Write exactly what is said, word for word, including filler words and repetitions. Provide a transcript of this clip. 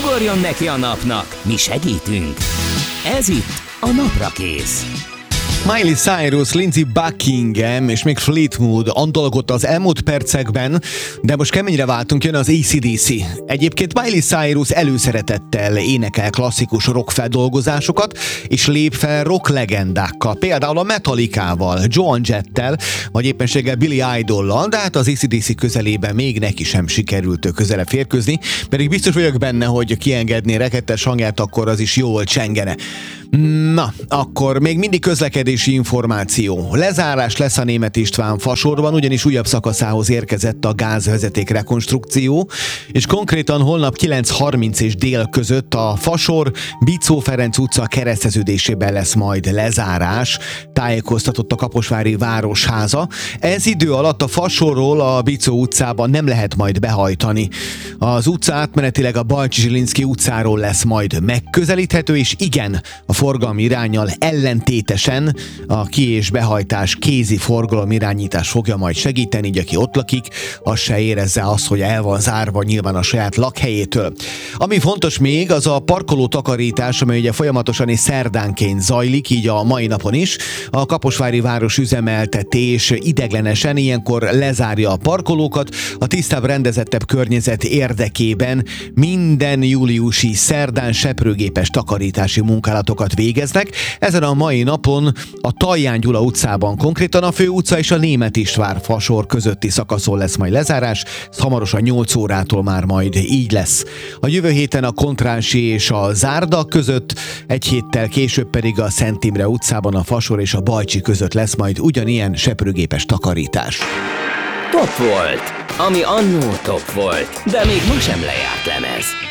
Ugorjon neki a napnak, mi segítünk! Ez itt a Naprakész. Miley Cyrus, Lindsey Buckingham és még Fleetwood andalgott az elmúlt percekben, de most keményre váltunk, jön az á cé dé cé. Egyébként Miley Cyrus előszeretettel énekel klasszikus rock feldolgozásokat, és lép fel rock legendákkal, például a Metallicával, Joan Jettel, vagy éppenséggel Billy Idollal, de hát az á cé dé cé közelében még neki sem sikerült közelebb férkőzni, pedig biztos vagyok benne, hogy kiengedné rekettes hangját, akkor az is jól csengene. Na, akkor még mindig közlekedési információ. Lezárás lesz a Németh István fasorban, ugyanis újabb szakaszához érkezett a gázvezeték rekonstrukció, és konkrétan holnap kilenc harminc és dél között a Fasor Bicó Ferenc utca kereszteződésében lesz majd lezárás, tájékoztatott a Kaposvári Városháza. Ez idő alatt a Fasorról a Bicó utcában nem lehet majd behajtani. Az utca átmenetileg a Balcsy-Zsilinszky utcáról lesz majd megközelíthető, és igen, a forgalmi iránnyal ellentétesen a ki- és behajtás kézi forgalomirányítás fogja majd segíteni, így aki ott lakik, az se érezze azt, hogy el van zárva nyilván a saját lakhelyétől. Ami fontos még, az a parkoló takarítás, amely ugye folyamatosan és szerdánként zajlik, így a mai napon is. A Kaposvári város üzemeltetés ideglenesen ilyenkor lezárja a parkolókat, a tisztább, rendezettebb környezet érdekében minden júliusi szerdán seprőgépes takarítási munkálatokat végeznek. Ezen a mai napon a Taján Gyula utcában, konkrétan a Főutca és a Németh István fasor közötti szakaszon lesz majd lezárás, ez hamarosan nyolc órától már majd így lesz. A jövő héten a Kontrási és a Zárda között, egy héttel később pedig a Szent Imre utcában a Fasor és a Balcsi között lesz majd ugyanilyen seprőgépes takarítás. Top volt, ami annó top volt, de még ma sem lejárt lemez.